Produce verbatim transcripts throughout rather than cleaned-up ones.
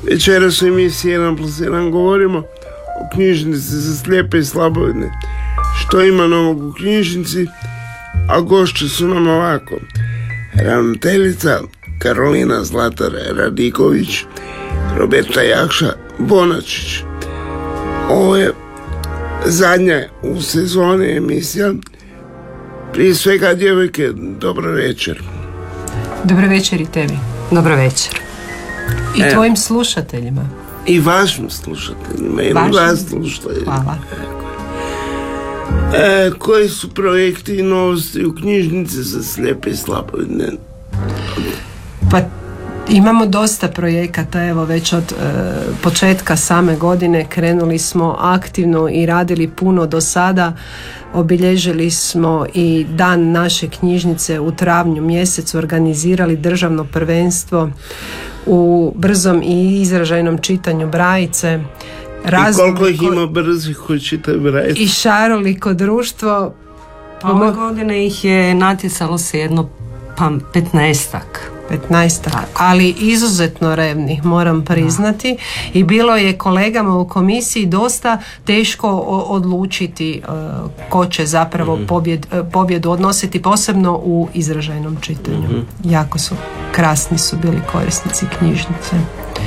Večeras u emisiji jedan plus jedan govorimo o knjižnici za slijepe i slabovidne. Što ima novog u knjižnici, a gošće su nam ovako: ravnateljica Karolina Zlatar Radiković, Roberta Jakša Bonačić. Ovo je zadnja u sezoni emisija. Prije svega, djevojke, dobro večer. Dobro večer i tebi. Dobro večer. I e, tvojim slušateljima. I vašim slušateljima. I vas slušateljima. Hvala. E, koji su projekti i novosti u knjižnici za slijepe i slabovidne? Pa imamo dosta projekata, evo već od e, početka same godine krenuli smo aktivno i radili puno do sada. Obilježili smo i dan naše knjižnice u travnju mjesecu, organizirali državno prvenstvo u brzom i izražajnom čitanju Brajice. I koliko ih ima brzih koji čitaju Brajice? I šaroliko društvo. Ove godine ih je natjecalo se jedno pa petnaestak. petnaestak, ali izuzetno revnih, moram priznati. Da. I bilo je kolegama u komisiji dosta teško odlučiti uh, ko će zapravo mm. pobjed, uh, pobjedu odnositi, posebno u izražajnom čitanju. Mm-hmm. Jako su krasni su bili korisnici knjižnice.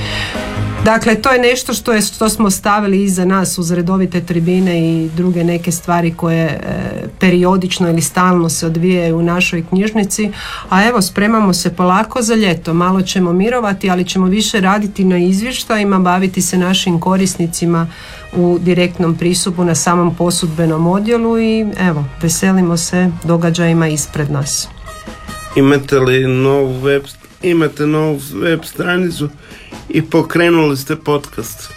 Dakle, to je nešto što, je, što smo stavili iza nas uz redovite tribine i druge neke stvari koje e, periodično ili stalno se odvijaju u našoj knjižnici. A evo, spremamo se polako za ljeto. Malo ćemo mirovati, ali ćemo više raditi na izvještajima, baviti se našim korisnicima u direktnom pristupu na samom posudbenom odjelu i evo, veselimo se događajima ispred nas. Imate li novu web, imate novu web stranicu i pokrenuli ste podcast?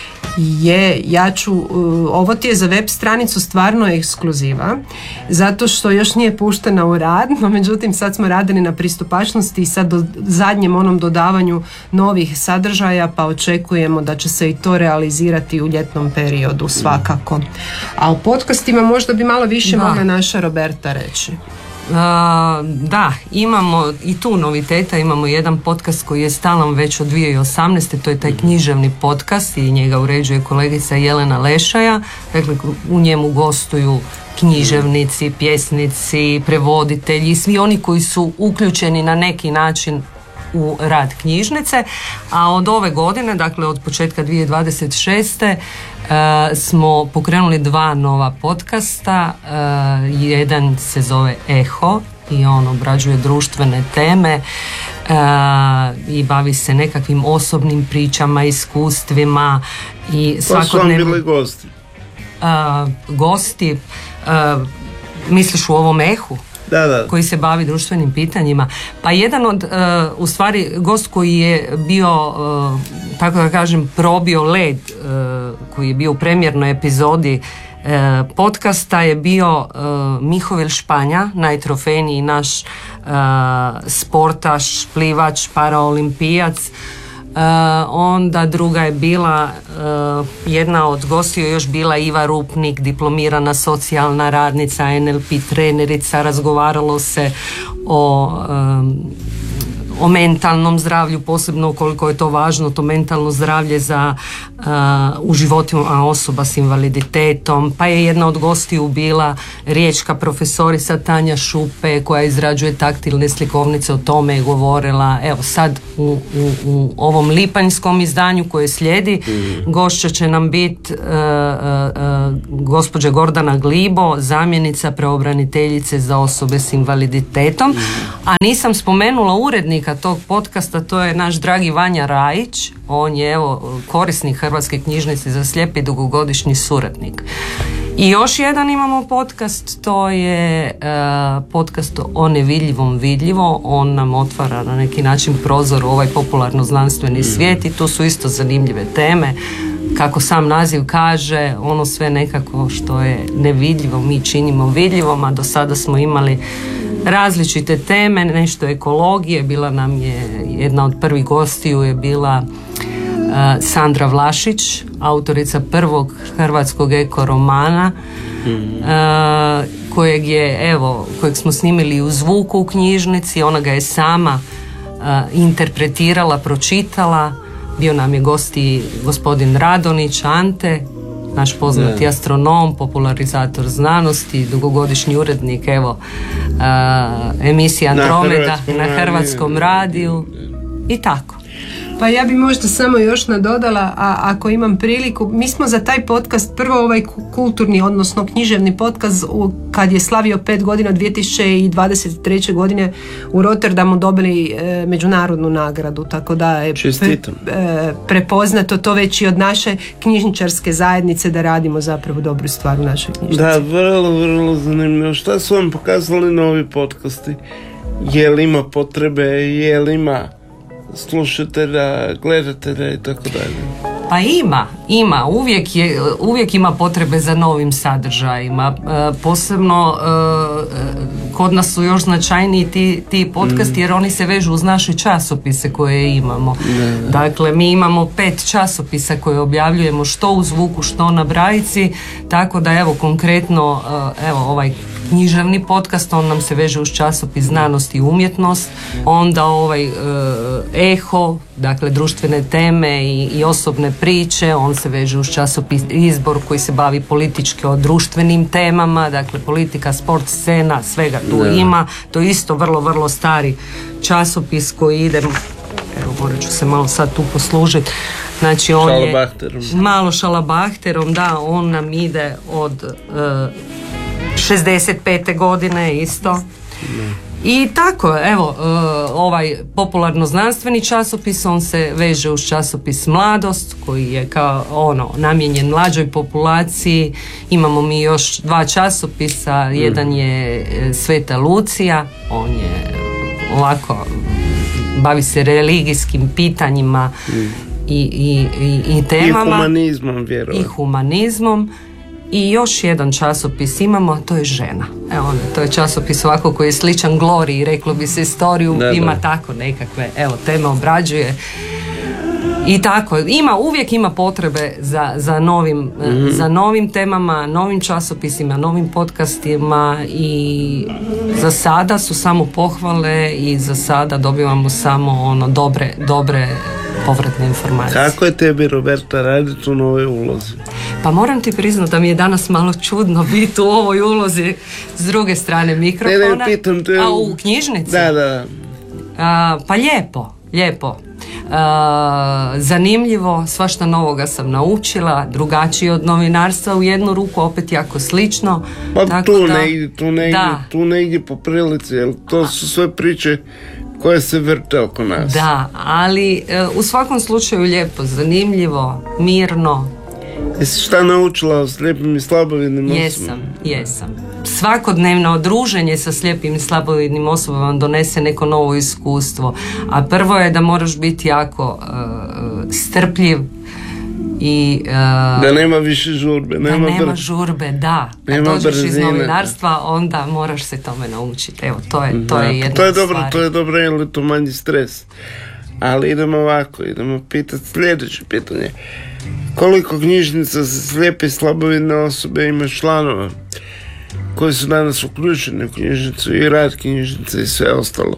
Je, ja ću, uh, ovo ti je za web stranicu stvarno ekskluziva, zato što još nije puštena u rad, no međutim sad smo radili na pristupačnosti i sad do zadnjem onom dodavanju novih sadržaja, pa očekujemo da će se i to realizirati u ljetnom periodu svakako. A o podcastima možda bi malo više mogla naša Roberta reći. Uh, da, imamo i tu noviteta, imamo jedan podcast koji je stalan već od dvije tisuće osamnaeste. To je taj književni podcast i njega uređuje kolegica Jelena Lešaja. Dakle, u njemu gostuju književnici, pjesnici, prevoditelji, svi oni koji su uključeni na neki način u rad knjižnice. A od ove godine, dakle od početka dvije tisuće dvadeset šeste Uh, smo pokrenuli dva nova podcasta. Uh, jedan se zove Eho i on obrađuje društvene teme uh, i bavi se nekakvim osobnim pričama, iskustvima i svakodnevno. Pa su vam bili gosti? Uh, gosti, uh, misliš u ovom Ehu? Da, da. Koji se bavi društvenim pitanjima. Pa jedan od, uh, u stvari, gost koji je bio, uh, tako da kažem, probio led, uh, koji je bio u premijernoj epizodi uh, podcasta je bio uh, Mihovil Španja, najtrofejniji naš uh, sportaš, plivač, paraolimpijac. Uh, onda druga je bila uh, jedna od gostiju još bila Iva Rupnik, diplomirana socijalna radnica, N L P trenerica. Razgovaralo se o um, o mentalnom zdravlju, posebno koliko je to važno, to mentalno zdravlje za uh, u životima osoba s invaliditetom. Pa je jedna od gostiju bila riječka profesorica Tanja Šupe koja izrađuje taktilne slikovnice, o tome je govorila. Evo sad u, u, u ovom lipanjskom izdanju koje slijedi mm. gošća će nam biti uh, uh, gospođa Gordana Glibo, zamjenica pravobraniteljice za osobe s invaliditetom. Mm. A nisam spomenula urednika tog podcasta, to je naš dragi Vanja Rajić. On je evo korisnik Hrvatske knjižnice za slijepe i dugogodišnji suradnik. I još jedan imamo podcast, to je uh, podcast o nevidljivom vidljivo. On nam otvara na neki način prozor u ovaj popularno znanstveni svijet i tu su isto zanimljive teme. Kako sam naziv kaže, ono sve nekako što je nevidljivo mi činimo vidljivom, a do sada smo imali različite teme, nešto ekologije. Bila nam je jedna od prvih gostiju je bila uh, Sandra Vlašić, autorica prvog hrvatskog eko romana, mm-hmm. uh, kojeg je evo kojeg smo snimili u zvuku u knjižnici. Ona ga je sama uh, interpretirala, pročitala. bio nam je gost i gospodin Radonić Ante, naš poznati yeah. astronom, popularizator znanosti, dugogodišnji urednik, evo, a, emisija Andromeda na, na Hrvatskom radiju i tako. Pa ja bi možda samo još nadodala, a ako imam priliku, mi smo za taj podcast, prvo ovaj kulturni, odnosno književni podcast, u, kad je slavio pet godina dvije tisuće dvadeset treće godine u Rotterdamu dobili e, međunarodnu nagradu, tako da je pre, e, prepoznato to već i od naše knjižničarske zajednice da radimo zapravo dobru stvar u našoj knjižnici. Da, vrlo, vrlo zanimljivo. Šta su vam pokazali novi podcasti? Je li ima potrebe, je li ima slušatelja, gledatelja i tako dalje? Pa ima, ima, uvijek, je, uvijek ima potrebe za novim sadržajima, e, posebno e, kod nas su još značajniji ti, ti podcasti, mm. jer oni se vežu uz naše časopise koje imamo. Ne, ne. Dakle, mi imamo pet časopisa koje objavljujemo što u Zvuku, što na Brajici, tako da evo konkretno e, evo ovaj književni podcast, on nam se veže uz časopis Znanost i umjetnost, onda ovaj e, Eho, dakle društvene teme i, i osobne priče, on se veže uz časopis Izbor koji se bavi politički o društvenim temama, dakle politika, sport, scena, svega tu ne. ima. To je isto vrlo, vrlo stari časopis koji ide, evo morat ću se malo sad tu poslužiti. Znači on je malo šalabahterom, da, on nam ide od e, šezdeset pete godine isto. Ne. I tako, evo, ovaj popularno znanstveni časopis, on se veže uz časopis Mladost, koji je kao ono, namijenjen mlađoj populaciji. Imamo mi još dva časopisa, jedan je Sveta Lucija, on je ovako, bavi se religijskim pitanjima i, i, i, i temama. I humanizmom, vjerujem. I humanizmom. I još jedan časopis imamo, a to je Žena. Evo, to je časopis ovako koji je sličan Gloriji, reklo bi se istoriju, da, ima da. tako nekakve, evo, teme obrađuje. I tako, ima, uvijek ima potrebe za, za, novim, mm-hmm. za novim temama, novim časopisima, novim podcastima i za sada su samo pohvale i za sada dobivamo samo ono dobre, dobre povratne informacije. Kako je tebi, Roberta, raditi u novoj ulozi? Pa moram ti priznati da mi je danas malo čudno biti u ovoj ulozi s druge strane mikrofona. Ne, ne, pitam te. A u knjižnici? Da, da. A, pa lijepo, lijepo. A, zanimljivo, svašta novoga sam naučila, drugačije od novinarstva u jednu ruku, opet jako slično. Pa tako tu da, negdje, tu negdje, da. tu negdje po prilici, jer to su sve priče koje se vrte oko nas. Da, ali u svakom slučaju lijepo, zanimljivo, mirno. Jesi šta naučila o slijepim i slabovidnim osobama? Jesam, jesam. Svakodnevno druženje sa slijepim i slabovidnim osobama donese neko novo iskustvo. A prvo je da moraš biti jako uh, strpljiv i uh, da nema više žurbe. Nema da nema br- žurbe, da. Kad nema dođeš brzine. iz novinarstva, onda moraš se tome naučiti. Evo, to je, to je jedna to je dobro, stvar. to je dobro, jer je to manji stres. Ali idemo ovako, idemo pitati sljedeće pitanje. Koliko knjižnica za slijepe i slabovidne osobe ima članova koji su danas uključeni u knjižnicu i rad knjižnice i sve ostalo?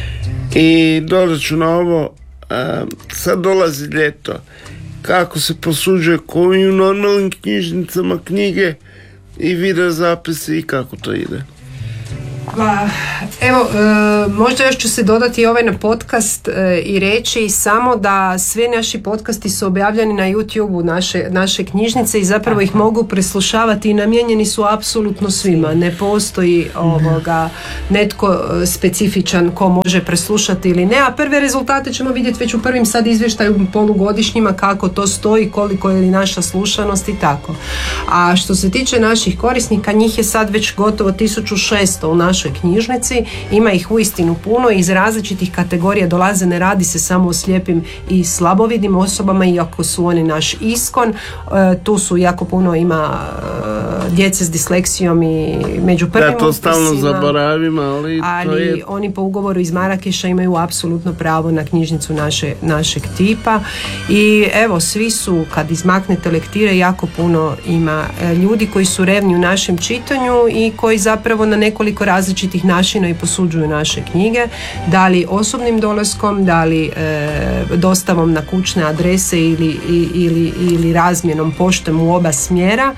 I dodat ću na ovo, a, sad dolazi ljeto, kako se posuđuje koji u normalnim knjižnicama knjige i video zapisi i kako to ide? Pa, evo, e, možda još ću se dodati ovaj na podcast e, i reći samo da svi naši podcasti su objavljeni na YouTubeu naše, naše knjižnice i zapravo ih mogu preslušavati i namijenjeni su apsolutno svima. Ne postoji ovoga netko specifičan ko može preslušati ili ne, a prve rezultate ćemo vidjeti već u prvim sad izvještaju polugodišnjima kako to stoji, koliko je naša slušanost i tako. A što se tiče naših korisnika, njih je sad već gotovo tisuću šesto u našoj knjižnici, ima ih uistinu puno, iz različitih kategorija dolaze, ne radi se samo o slijepim i slabovidnim osobama, iako su oni naš iskon, e, tu su jako puno ima djece s disleksijom i među prvim da, to stalno upisima, zaboravim, ali, ali to je... oni po ugovoru iz Marakeša imaju apsolutno pravo na knjižnicu naše, našeg tipa i evo, svi su, kad izmaknete lektire, jako puno ima ljudi koji su revni u našem čitanju i koji zapravo na nekoliko različitih načina i posuđuju naše knjige, da li osobnim dolaskom, da li e, dostavom na kućne adrese ili, i, ili, ili razmjenom poštom u oba smjera,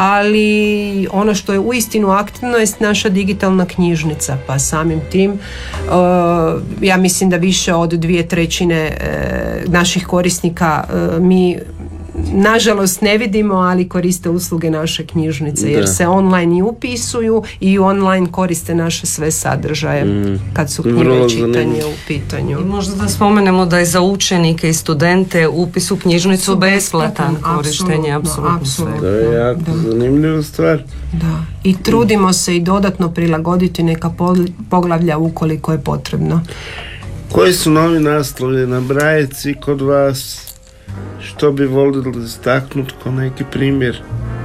ali ono što je uistinu aktivno je naša digitalna knjižnica, pa samim tim e, ja mislim da više od dvije trećine e, naših korisnika e, mi nažalost ne vidimo, ali koriste usluge naše knjižnice, jer da. se online i upisuju i online koriste naše sve sadržaje mm. kad su knjige čitanje u pitanju. I možda da spomenemo da je za učenike i studente upis u knjižnicu besplatan, korištenje apsolutno sve. To je jako da. zanimljiva stvar. Da. I trudimo se i dodatno prilagoditi neka poglavlja ukoliko je potrebno. Koji su novi naslovi na Brajici kod vas? Što bi volili istaknuti kao neki primjer?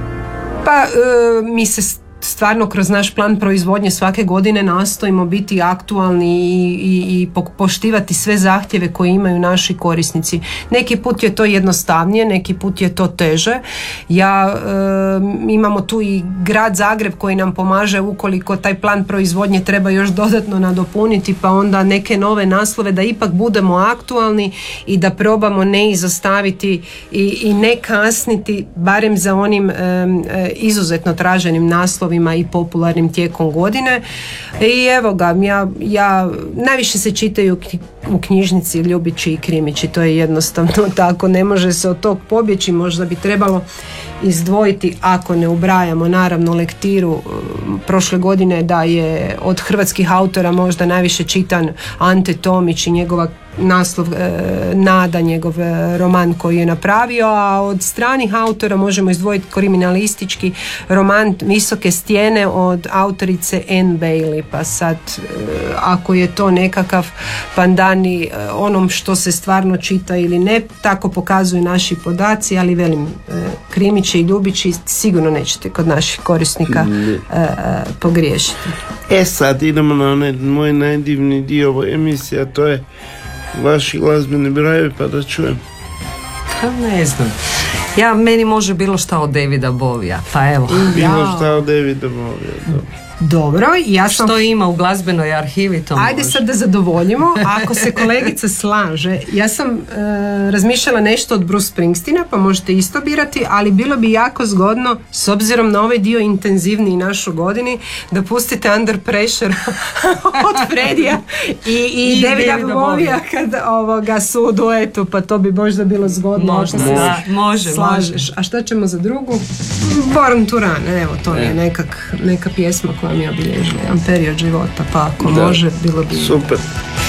Pa e, mi se stvarno kroz naš plan proizvodnje svake godine nastojimo biti aktualni i, i, i poštivati sve zahtjeve koje imaju naši korisnici. Neki put je to jednostavnije, neki put je to teže. Ja e, imamo tu i grad Zagreb koji nam pomaže ukoliko taj plan proizvodnje treba još dodatno nadopuniti, pa onda neke nove naslove da ipak budemo aktualni i da probamo ne izostaviti i, i ne kasniti barem za onim e, e, izuzetno traženim naslovima i popularnim tijekom godine. I evo ga, ja, ja najviše se čitaju u knjižnici Ljubići i Krimići, to je jednostavno tako, ne može se od tog pobjeći. Možda bi trebalo izdvojiti, ako ne ubrajamo naravno lektiru, prošle godine da je od hrvatskih autora možda najviše čitan Ante Tomić i njegova naslov e, Nada, njegov e, roman koji je napravio, a od stranih autora možemo izdvojiti kriminalistički roman Visoke stijene od autorice Anne Bailey, pa sad e, ako je to nekakav pandan e, onom što se stvarno čita ili ne, tako pokazuju naši podaci, ali velim, e, Krimići i Ljubići sigurno nećete kod naših korisnika e, e, pogriješiti. E sad idemo na onaj moj najdivni dio ove emisije, a to je vaši glazbeni brojevi, pa da čujem. Pa ne znam. Ja, meni može bilo šta od Davida Bovija, pa evo. Bilo šta od Davida Bovija, dobro. Dobro, ja sam... Što ima u glazbenoj arhivi, to Ajde može. sad da zadovoljimo, ako se kolegica slaže. Ja sam e, razmišljala nešto od Bruce Springsteena, pa možete isto birati, ali bilo bi jako zgodno, s obzirom na ovaj dio intenzivniji našu godini, da pustite Under Pressure od Fredija i, i, I Davida Bovija kad ovoga su u duetu, pa to bi možda bilo zgodno. Možda, da, može, slažeš. može. A šta ćemo za drugu? Born to Run, evo, to je nekak, neka pjesma koja mi je obilježila jedan period života, pa ako da. može, bilo bi... Super.